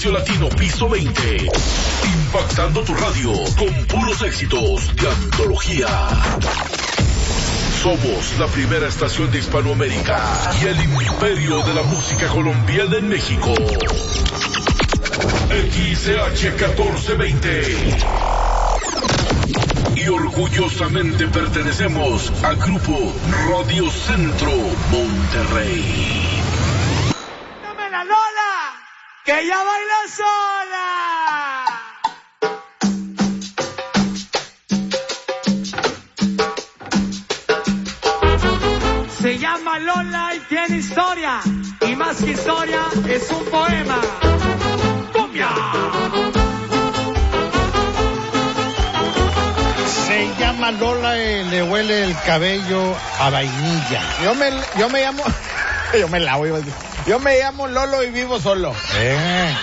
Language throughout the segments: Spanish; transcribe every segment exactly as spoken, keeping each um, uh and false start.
Latino Piso veinte, impactando tu radio con puros éxitos de antología. Somos la primera estación de Hispanoamérica y el imperio de la música colombiana en México. X C H catorce veinte. Y orgullosamente pertenecemos al grupo Radio Centro Monterrey. ¡Dame la Lola! ¡Que ella baila sola! Se llama Lola y tiene historia, y más que historia es un poema. ¡Cumbia! Se llama Lola y le huele el cabello a vainilla. Yo me, yo me llamo, yo me lavo, iba a decir. Yo me llamo Lolo y vivo solo. Eh.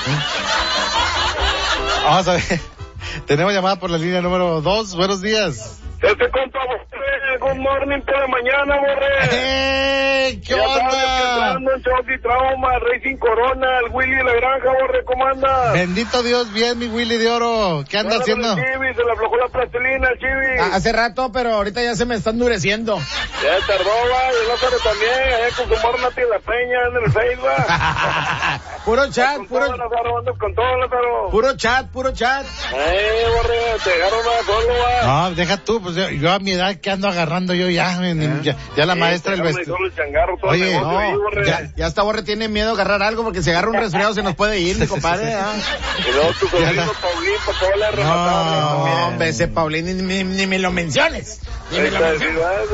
Vamos a ver. Tenemos llamada por la línea número dos. Buenos días. Este compa, Borre, good morning por la mañana, Borre. ¡Eh! ¿Qué ya onda? Sabes que entrando en shock y trauma, Racing Corona, el Willy de la Granja, Borre, ¿cómo andas? Bendito Dios, bien, mi Willy de Oro. ¿Qué anda haciendo? El Chibi, se le aflojó la plastilina, el Chibi. Ah, hace rato, pero ahorita ya se me está endureciendo. Ya tardó, va, y el Lázaro también, allá con su morra Nati la Peña, en el Facebook, va. Puro chat, con puro... Todo, Lázaro, andas con todo, Lázaro. Puro chat, puro chat. Eh, Borre, te agarro nada solo, va. No, deja tú, pues yo, yo a mi edad que ando agarrando yo ya, ¿Eh? ya, ya la sí, maestra del vestido. Oye, no, ahí, ya, ya hasta Borre tiene miedo a agarrar algo porque si agarra un resfriado se nos puede ir, mi compadre. ¿Ah? Y luego tu sobrino Paulín, para que vale a rematar. No, hombre, ese Paulín ni, ni, ni me lo menciones. Ni me lo menciones.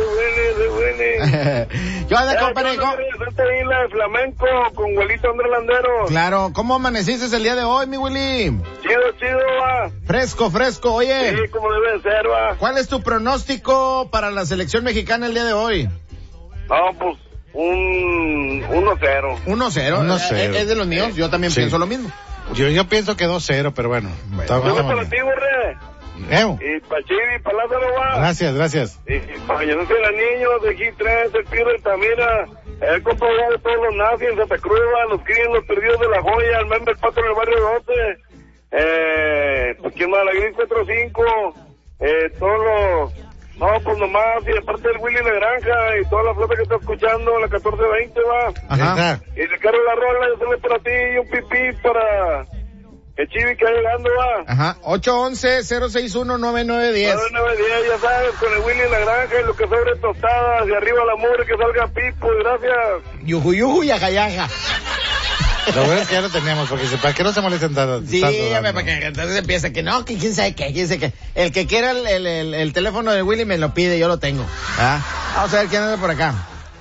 Yo ando, compadre. ahí la de flamenco con Huelito Andrés Landero. Claro, ¿cómo amaneciste el día de hoy, mi Willy? Chido, chido, va. Fresco, fresco, oye. Sí, como debe ser, va. ¿Cuál es tu pronóstico para la selección mexicana el día de hoy? No, pues, un uno cero. uno cero. uno cero. Es de los míos, yo también sí. pienso lo mismo. Yo, yo pienso que dos cero, pero bueno. bueno yo para ti, Borre. ¿Eh? Y para Chivi, para Lázaro, va. Gracias, gracias. Y, y para yo no sé, los niños de G tres, el Pío de Tamira, el compa de todos los nazis en Santa Cruz, los crían, los perdidos de la joya, el member pato en el barrio doce, eh, pues quién más, la Gris cuatro cinco, eh, todos los, no, pues nomás, y aparte del Willy La Granja y toda la flota que está escuchando, la catorce veinte, va. Ajá. Y le cargo la rola, yo se le para ti y un pipí para el Chivi que va llegando, va. Ajá, ocho once, cero seis uno, nueve nueve diez. nueve nueve diez, ya sabes, con el Willy La Granja y lo que sobre tostadas, y arriba la mugre, que salga pipo, gracias. Yuju, yuju, yaja, yaja. Lo bueno es que ya lo teníamos, porque para que no se molesten tanto. Sí, para que entonces empieza que no, que quién sabe qué, quién sabe qué. El que quiera el, el, el, el teléfono de Willy me lo pide, yo lo tengo. ¿Ah? Vamos a ver quién anda por acá.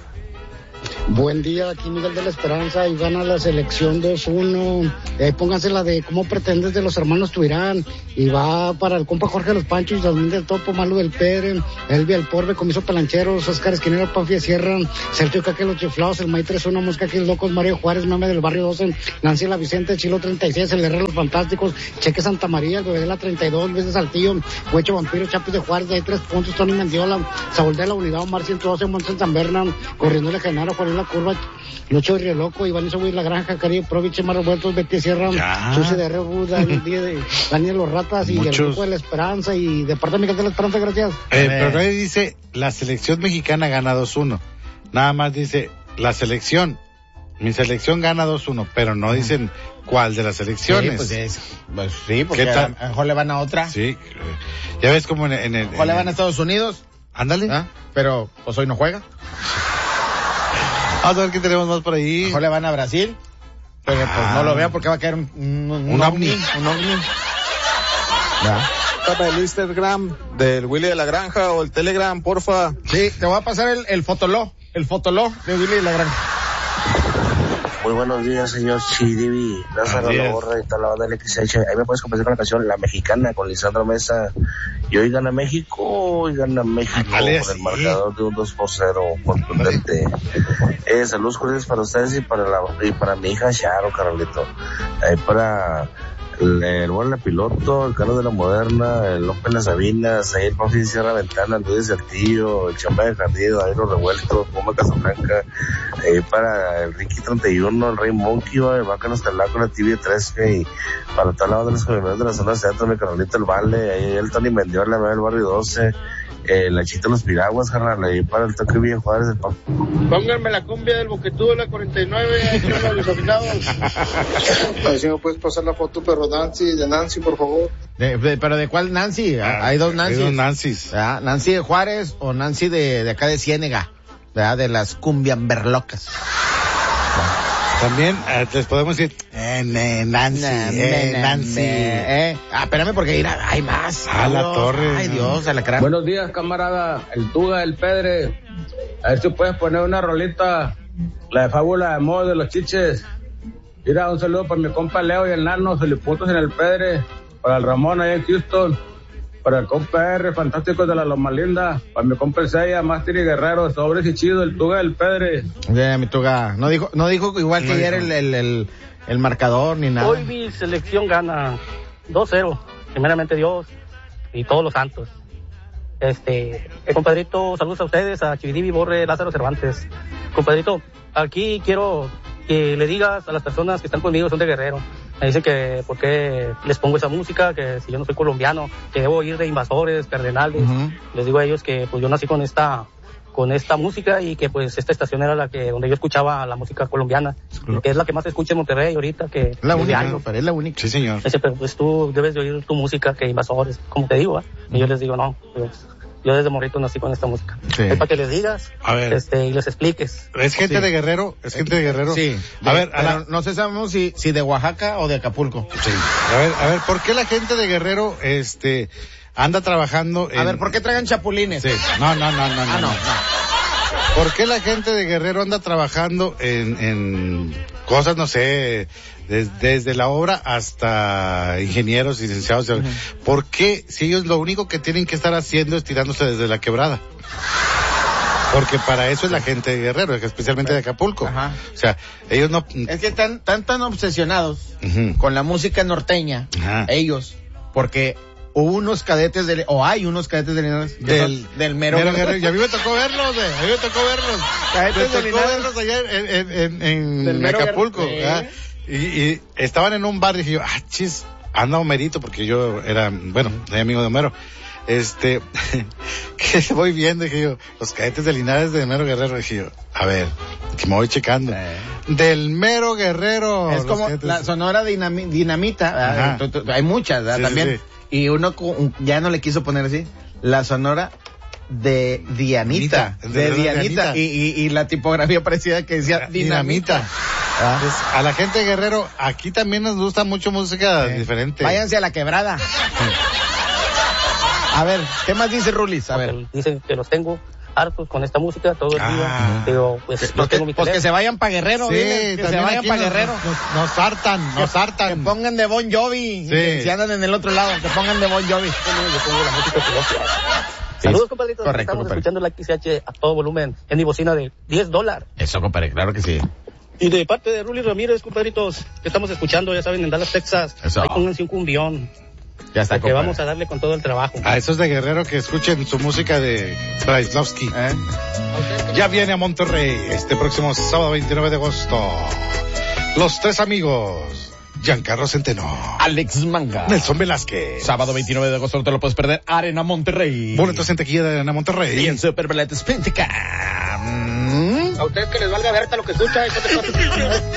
Buen día, aquí Miguel de la Esperanza, y gana la selección dos uno. Eh, pónganse la de cómo pretendes de los hermanos Tuirán, y va para el compa Jorge Los Panchos, Yasmín del Topo, Malo del Pedre, Elvia el Porbe, Comiso Palancheros, Oscar Esquinero, Panfia Sierra, Sergio Caque Los Chiflados, el May tres uno, Mosca Aquí Locos, Mario Juárez, Mame del Barrio doce, Nancy La Vicente, Chilo treinta y seis, el Herrero Los Fantásticos, Cheque Santa María, el Bebé de la treinta y dos, Luis de Saltillo, Huecho Vampiro, Chapis de Juárez, de ahí tres puntos, Tony Mendiola, Saúl de la Unidad, Omar ciento doce, Montes San Berna, Corriendo de Genaro, Juan la Curva, Lucho Río Loco, Iván Isobuy La Granja, Caribe Provich, Mar Revueltos, Betty Sierra, Susi de Rebu, Daniel, Daniel Los Ratas y Muchos. El Grupo de la Esperanza, y de parte de Miguel de la Esperanza, gracias. Eh, pero ahí dice, la selección mexicana gana dos uno. Nada más dice, la selección, mi selección gana dos uno, pero no dicen cuál de las selecciones. Sí, pues, es, pues sí, porque a lo mejor le van a otra. Sí, ya ves como en, en el... ¿Cuál le van a Estados Unidos? Ándale. ¿Ah? Pero, pues hoy no juega. Vamos a ver qué tenemos más por ahí. Mejor le van a Brasil, pero ah. pues no lo veo porque va a caer un, un, un, un ovni. ovni. Un ovni. Ya. Para el Instagram del Willy de la Granja o el Telegram, porfa. Sí, te voy a pasar el, el fotoló, el fotoló de Willy de la Granja. Muy buenos días, señor Chidivi, Lázaro La Borra y toda la banda del X H. Ahí me puedes complacer con la canción La Mexicana con Lisandro Mesa. Y hoy gana México, hoy gana México vale, con el sí. marcador de un dos por cero contundente. Eh, saludos cordiales para ustedes y para la y para mi hija Charo, Carolito. Ahí para el, el Bola Piloto, el Carlos de la Moderna, el López Las Sabinas, ahí el Pafi Sierra Ventana, el Luis Saltillo, el Chamba de Jardín, David Los Revueltos, Puma Casablanca, ahí para el Ricky treinta y uno, el Rey Monkey, el Vaca Nostalaco, la T V trece, y para todos lados de los colombianos de la zona centro, mi Carolito el Valle, ahí el Tony Mendiola, el Barrio doce, eh, la Chita Los Piraguas, carnal, ahí para el Toque Villa Juárez, el Papi. Pónganme la cumbia del boquetudo de la cuarenta y nueve, ahí con los afinados. A ver si me puedes pasar la foto, pero Nancy, de Nancy, por favor. De, de, ¿Pero de cuál Nancy? Ah, hay dos Nancy. Hay dos Nancys. Ah, Nancy de Juárez o Nancy de, de acá de Ciénega, ¿verdad? De las cumbiamberlocas. También eh, les podemos decir, eh, ne, Nancy, Na, eh, na, Nancy. na, eh. Ah, espérame porque mira, hay más. A la Dios, torre. Ay, Dios, a la cara. Buenos días, camarada. El Tuga, el Pedre. A ver si puedes poner una rolita, la de Fábula de Amor de los Chiches. Mira, un saludo para mi compa Leo y el Nano, Feliputos en el Pedre. Para el Ramón allá en Houston. Para el compa R, Fantásticos de la Loma Linda. Para mi compa el Seiya, Máster y Guerrero, Sobres y Chido, el Tuga, el Pedre. Yeah, mi Tuga. No dijo, no dijo igual que No ayer dijo. el, el, el, el marcador ni nada. Hoy mi selección gana dos cero, primeramente Dios y todos los santos. Este, eh, compadrito, saludos a ustedes, a Chividivi, Borre, Lázaro Cervantes. Compadrito, aquí quiero que le digas a las personas que están conmigo, son de Guerrero. Me dicen que por qué les pongo esa música, que si yo no soy colombiano, que debo ir de Invasores, Cardenales. Uh-huh. Les digo a ellos que pues yo nací con esta con esta música y que pues esta estación era la que donde yo escuchaba la música colombiana, Claro. que es la que más se escucha en Monterrey ahorita, que La única, Diario. pero es la única. Sí, señor. Dice, pero pues tú debes de oír tu música que Invasores, como te digo, ¿eh? Y yo les digo, no, pues, yo desde morrito nací con esta música. Sí. Es para que les digas, A ver. este, y les expliques. ¿Es gente Sí. de Guerrero? ¿Es gente de Guerrero? Sí. A De- ver, a, pero la- no sé sabemos si, si de Oaxaca o de Acapulco. sí. a ver, a ver, ¿por qué la gente de Guerrero, este, anda trabajando en... A ver, ¿por qué tragan chapulines? Sí. No, no, no, no, Ah, no. no, no. no. ¿Por qué la gente de Guerrero anda trabajando en, en cosas, no sé, des- desde la obra hasta ingenieros y licenciados? Uh-huh. ¿Por qué, si ellos lo único que tienen que estar haciendo es tirándose desde la quebrada? Porque para eso es la gente de Guerrero, especialmente de Acapulco. Ajá. O sea, ellos no... Es que están tan, tan obsesionados Ujú. con la música norteña, Ajá. ellos, porque hubo unos cadetes de, o hay unos cadetes de Linares que Del, son del mero, mero Guerrero. Y a mí me tocó verlos, güey. A mí me tocó verlos. Cadetes Me de tocó Linares. verlos allá en, en, en, en Del mero Acapulco. Guerrero. ¿verdad? Y, y estaban en un bar y dije yo, ah, chis, anda Homerito, porque yo era, bueno, soy amigo de Homero. Este, que voy viendo, dije yo, los cadetes de Linares de Mero Guerrero, dije yo, a ver, que me voy checando. Eh. Del Mero Guerrero. Es los como cadetes- la sonora dinami- dinamita, ¿verdad? Ajá. Tu- tu- hay muchas, ¿verdad? Sí, También. sí, sí. Y uno cu- ya no le quiso poner así, la sonora de Dianita, Dinamita, de, de Dianita, Dianita. Y, y, y la tipografía parecía que decía dinamita. Dinamita. ¿verdad? Entonces, a la gente de Guerrero, aquí también nos gusta mucho música Eh, diferente. Váyanse a la quebrada. A ver, ¿qué más dice Rulis? A ver. Porque dicen que los tengo hartos con esta música todo el Ah. día. Digo, pues, Pues no que, tengo mi pues que teléfono. se vayan pa' Guerrero, Sí, dile, que se también vayan aquí pa' nos- Guerrero. Nos, nos hartan, nos Que hartan. pongan de Bon Jovi. Sí. Si andan en el otro lado, que pongan de Bon Jovi. Yo pongo la música que yo quiera. Saludos, compadritos. correcto, Estamos compadre. escuchando la X H a todo volumen en mi bocina de diez dólares. Eso, compadre, claro que sí. Y de parte de Ruli Ramírez, compadritos, que estamos escuchando, ya saben, en Dallas, Texas. Eso. Ahí pónganse un cumbión. Ya está, Que compadre. vamos a darle con todo el trabajo. A esos de Guerrero que escuchen su música de Braislavsky. ¿Eh? Ya viene a Monterrey este próximo sábado veintinueve de agosto. Los tres amigos. Giancarlo Centeno. Alex Manga. Nelson Velázquez. Sábado veintinueve de agosto no te lo puedes perder. Arena Monterrey. Boletos en taquilla de Arena Monterrey. Y en Super Boletos Pentica. Mm. A ustedes que les valga ver hasta lo que escucha.